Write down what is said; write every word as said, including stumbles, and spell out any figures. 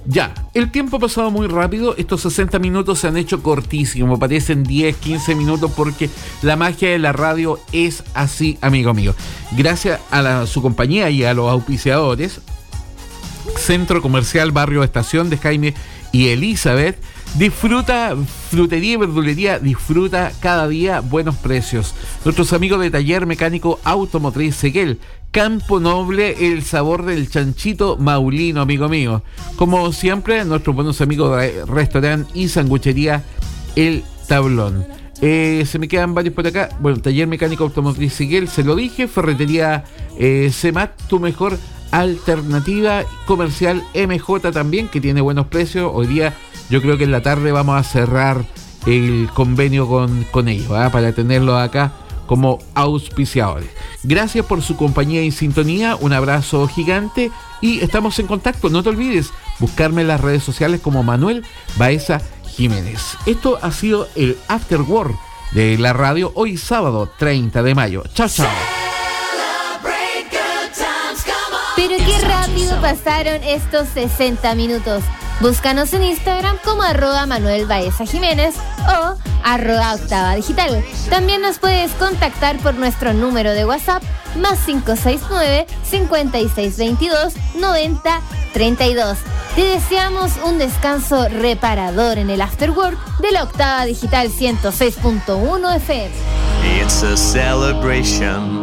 Ya, el tiempo ha pasado muy rápido, estos sesenta minutos se han hecho cortísimos, parecen diez, quince minutos porque la magia de la radio es así, amigo mío. Gracias a la, su compañía y a los auspiciadores, Centro Comercial Barrio Estación de Jaime y Elizabeth, disfruta frutería y verdulería, disfruta cada día buenos precios. Nuestros amigos de Taller Mecánico Automotriz Seguel, Campo Noble, el sabor del chanchito maulino, amigo mío. Como siempre, nuestros buenos amigos de restaurante y sanguchería El Tablón. Eh, se me quedan varios por acá. Bueno, Taller Mecánico Automotriz Seguel, se lo dije. Ferretería eh, Semat, tu mejor alternativa. Comercial M J también, que tiene buenos precios. Hoy día, yo creo que en la tarde vamos a cerrar el convenio con, con ellos, ¿eh? Para tenerlo acá como auspiciadores. Gracias por su compañía y sintonía, un abrazo gigante y estamos en contacto. No te olvides buscarme en las redes sociales como Manuel Baeza Jiménez. Esto ha sido el After Work de la radio hoy sábado treinta de mayo. Chao, chao. Pero qué rápido pasaron estos sesenta minutos. Búscanos en Instagram como arroba Manuel Baeza Jiménez o arroba Octava Digital. También nos puedes contactar por nuestro número de WhatsApp más cinco seis nueve, cinco seis dos dos, nueve cero tres dos. Te deseamos un descanso reparador en el After Work de la Octava Digital ciento seis punto uno F M. It's a celebration.